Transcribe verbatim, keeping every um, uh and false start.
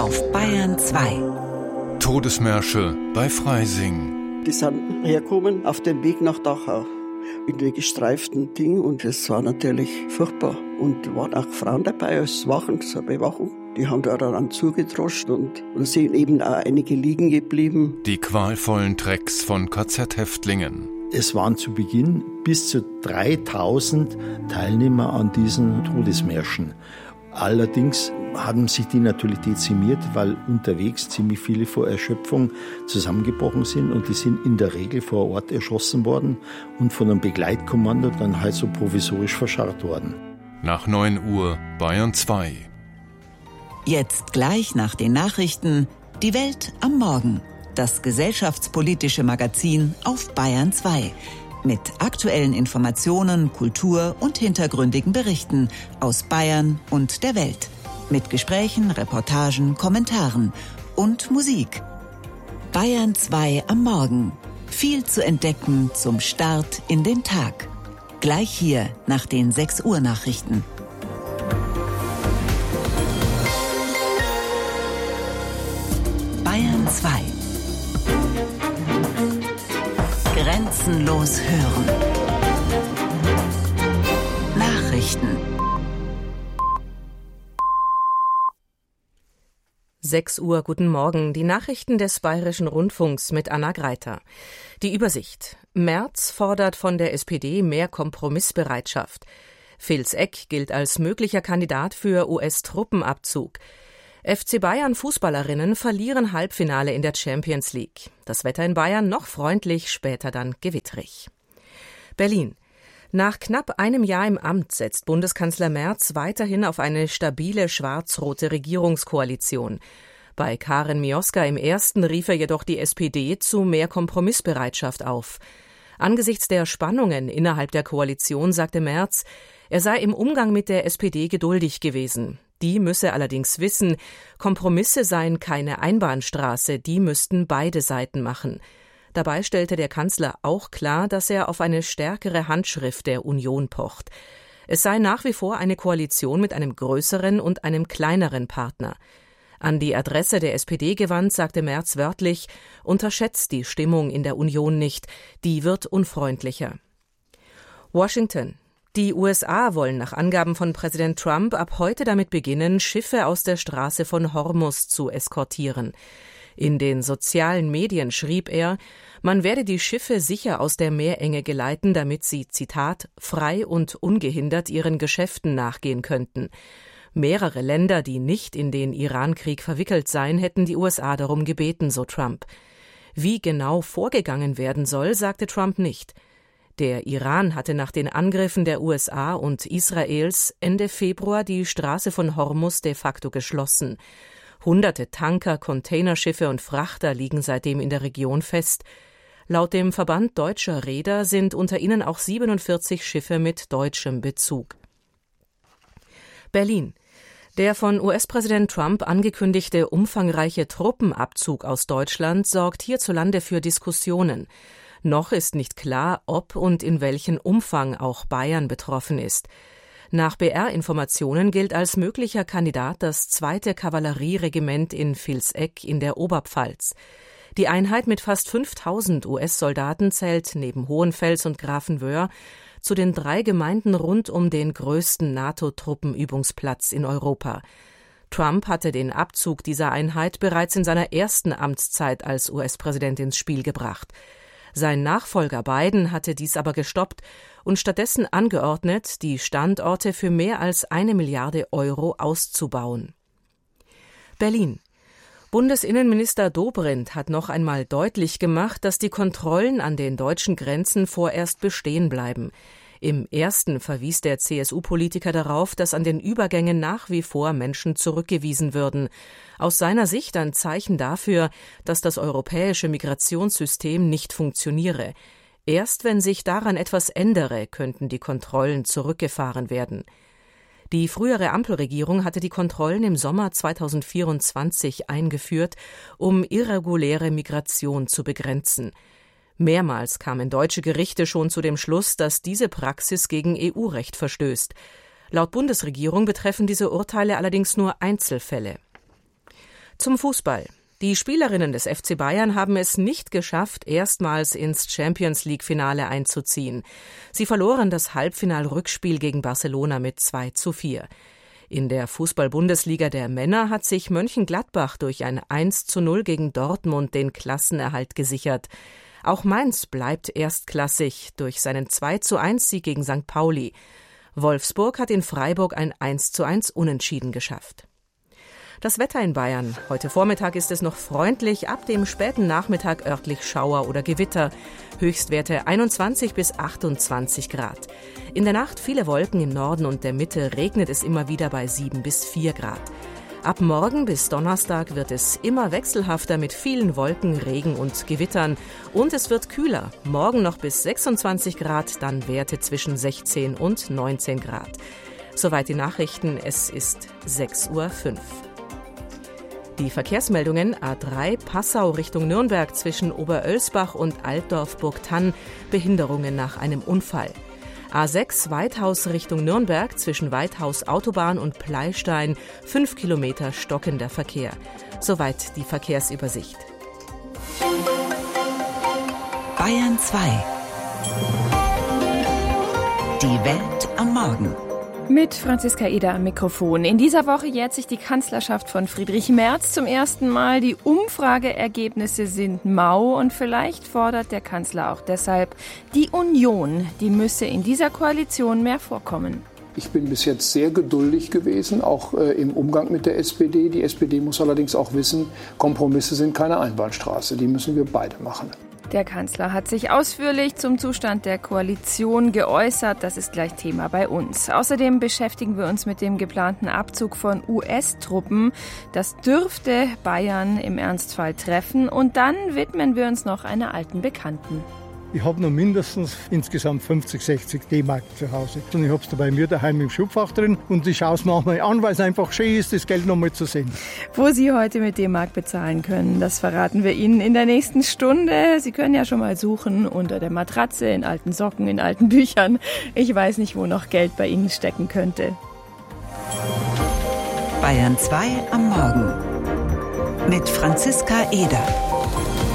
auf Bayern zwei. Todesmärsche bei Freising. Die sind hergekommen auf dem Weg nach Dachau in den gestreiften Ding und es war natürlich furchtbar. Und da waren auch Frauen dabei als Wachen, zur Bewachung. Die haben da dann zugedroscht und, und sind eben auch einige liegen geblieben. Die qualvollen Trecks von K Z-Häftlingen. Es waren zu Beginn bis zu dreitausend Teilnehmer an diesen Todesmärschen. Allerdings haben sich die natürlich dezimiert, weil unterwegs ziemlich viele vor Erschöpfung zusammengebrochen sind und die sind in der Regel vor Ort erschossen worden und von einem Begleitkommando dann halt so provisorisch verscharrt worden. Nach neun Uhr Bayern zwei. Jetzt gleich nach den Nachrichten Die Welt am Morgen. Das gesellschaftspolitische Magazin auf Bayern zwei. Mit aktuellen Informationen, Kultur und hintergründigen Berichten aus Bayern und der Welt. Mit Gesprächen, Reportagen, Kommentaren und Musik. Bayern zwei am Morgen. Viel zu entdecken zum Start in den Tag. Gleich hier nach den sechs Uhr Nachrichten. Bayern zwei. Grenzenlos hören. Nachrichten. sechs Uhr, guten Morgen. Die Nachrichten des Bayerischen Rundfunks mit Anna Greiter. Die Übersicht. Merz fordert von der S P D mehr Kompromissbereitschaft. Vilseck gilt als möglicher Kandidat für U S-Truppenabzug. F C Bayern Fußballerinnen verlieren Halbfinale in der Champions League. Das Wetter in Bayern noch freundlich, später dann gewitterig. Berlin. Nach knapp einem Jahr im Amt setzt Bundeskanzler Merz weiterhin auf eine stabile schwarz-rote Regierungskoalition. Bei Karin Mioska im ersten rief er jedoch die S P D zu mehr Kompromissbereitschaft auf. Angesichts der Spannungen innerhalb der Koalition sagte Merz, er sei im Umgang mit der S P D geduldig gewesen. Die müsse allerdings wissen, Kompromisse seien keine Einbahnstraße, die müssten beide Seiten machen. Dabei stellte der Kanzler auch klar, dass er auf eine stärkere Handschrift der Union pocht. Es sei nach wie vor eine Koalition mit einem größeren und einem kleineren Partner. An die Adresse der S P D gewandt, sagte Merz wörtlich, unterschätzt die Stimmung in der Union nicht, die wird unfreundlicher. Washington. Die U S A wollen nach Angaben von Präsident Trump ab heute damit beginnen, Schiffe aus der Straße von Hormuz zu eskortieren. In den sozialen Medien schrieb er, man werde die Schiffe sicher aus der Meerenge geleiten, damit sie, Zitat, frei und ungehindert ihren Geschäften nachgehen könnten. Mehrere Länder, die nicht in den Iran-Krieg verwickelt seien, hätten die U S A darum gebeten, so Trump. Wie genau vorgegangen werden soll, sagte Trump nicht. Der Iran hatte nach den Angriffen der U S A und Israels Ende Februar die Straße von Hormuz de facto geschlossen. Hunderte Tanker, Containerschiffe und Frachter liegen seitdem in der Region fest. Laut dem Verband deutscher Reeder sind unter ihnen auch siebenundvierzig Schiffe mit deutschem Bezug. Berlin. Der von U S-Präsident Trump angekündigte umfangreiche Truppenabzug aus Deutschland sorgt hierzulande für Diskussionen. Noch ist nicht klar, ob und in welchem Umfang auch Bayern betroffen ist. Nach B R-Informationen gilt als möglicher Kandidat das zweite Kavallerieregiment in Vilseck in der Oberpfalz. Die Einheit mit fast fünftausend U S-Soldaten zählt neben Hohenfels und Grafenwöhr zu den drei Gemeinden rund um den größten NATO-Truppenübungsplatz in Europa. Trump hatte den Abzug dieser Einheit bereits in seiner ersten Amtszeit als U S-Präsident ins Spiel gebracht. Sein Nachfolger Biden hatte dies aber gestoppt und stattdessen angeordnet, die Standorte für mehr als eine Milliarde Euro auszubauen. Berlin. Bundesinnenminister Dobrindt hat noch einmal deutlich gemacht, dass die Kontrollen an den deutschen Grenzen vorerst bestehen bleiben. Im ersten verwies der C S U-Politiker darauf, dass an den Übergängen nach wie vor Menschen zurückgewiesen würden. Aus seiner Sicht ein Zeichen dafür, dass das europäische Migrationssystem nicht funktioniere. Erst wenn sich daran etwas ändere, könnten die Kontrollen zurückgefahren werden. Die frühere Ampelregierung hatte die Kontrollen im Sommer zweitausendvierundzwanzig eingeführt, um irreguläre Migration zu begrenzen. Mehrmals kamen deutsche Gerichte schon zu dem Schluss, dass diese Praxis gegen E U-Recht verstößt. Laut Bundesregierung betreffen diese Urteile allerdings nur Einzelfälle. Zum Fußball. Die Spielerinnen des F C Bayern haben es nicht geschafft, erstmals ins Champions-League-Finale einzuziehen. Sie verloren das Halbfinal-Rückspiel gegen Barcelona mit zwei zu vier. In der Fußball-Bundesliga der Männer hat sich Mönchengladbach durch ein eins zu null gegen Dortmund den Klassenerhalt gesichert. Auch Mainz bleibt erstklassig durch seinen zwei zu eins Sieg gegen Sankt Pauli. Wolfsburg hat in Freiburg ein eins zu eins Unentschieden geschafft. Das Wetter in Bayern. Heute Vormittag ist es noch freundlich, ab dem späten Nachmittag örtlich Schauer oder Gewitter. Höchstwerte einundzwanzig bis achtundzwanzig Grad. In der Nacht viele Wolken im Norden und der Mitte, regnet es immer wieder bei sieben bis vier Grad. Ab morgen bis Donnerstag wird es immer wechselhafter mit vielen Wolken, Regen und Gewittern. Und es wird kühler. Morgen noch bis sechsundzwanzig Grad, dann Werte zwischen sechzehn und neunzehn Grad. Soweit die Nachrichten. Es ist sechs Uhr fünf. Die Verkehrsmeldungen: A drei Passau Richtung Nürnberg zwischen Oberölsbach und Altdorf-Burgtann, Behinderungen nach einem Unfall. A sechs Weithaus Richtung Nürnberg zwischen Weithaus Autobahn und Pleystein, fünf Kilometer stockender Verkehr. Soweit die Verkehrsübersicht. Bayern zwei. Die Welt am Morgen. Mit Franziska Eder am Mikrofon. In dieser Woche jährt sich die Kanzlerschaft von Friedrich Merz zum ersten Mal. Die Umfrageergebnisse sind mau und vielleicht fordert der Kanzler auch deshalb die Union. Die müsse in dieser Koalition mehr vorkommen. Ich bin bis jetzt sehr geduldig gewesen, auch äh, im Umgang mit der S P D. Die S P D muss allerdings auch wissen, Kompromisse sind keine Einbahnstraße. Die müssen wir beide machen. Der Kanzler hat sich ausführlich zum Zustand der Koalition geäußert. Das ist gleich Thema bei uns. Außerdem beschäftigen wir uns mit dem geplanten Abzug von U S-Truppen. Das dürfte Bayern im Ernstfall treffen. Und dann widmen wir uns noch einer alten Bekannten. Ich habe noch mindestens insgesamt fünfzig, sechzig D-Mark zu Hause. Und ich habe es da bei mir daheim im Schubfach drin und ich schaue es manchmal an, weil es einfach schön ist, das Geld noch mal zu sehen. Wo Sie heute mit D-Mark bezahlen können, das verraten wir Ihnen in der nächsten Stunde. Sie können ja schon mal suchen unter der Matratze, in alten Socken, in alten Büchern. Ich weiß nicht, wo noch Geld bei Ihnen stecken könnte. Bayern zwei am Morgen mit Franziska Eder.